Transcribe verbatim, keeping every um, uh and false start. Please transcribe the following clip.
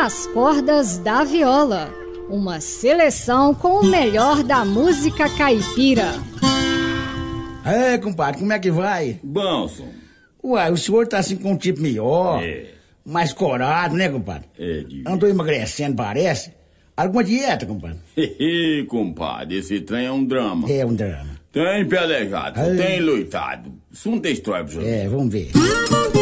Nas Cordas da Viola, uma seleção com o melhor da música caipira. É, compadre, como é que vai? Bom, som. Uai, o senhor tá assim com um tipo melhor, É. mais corado, né, compadre? É, de... Andou emagrecendo, parece. Alguma dieta, compadre? Hehe, compadre, esse trem é um drama. É um drama. Tem pelejado, Ai. tem loitado. Isso não tem história pra você. É, vamos ver.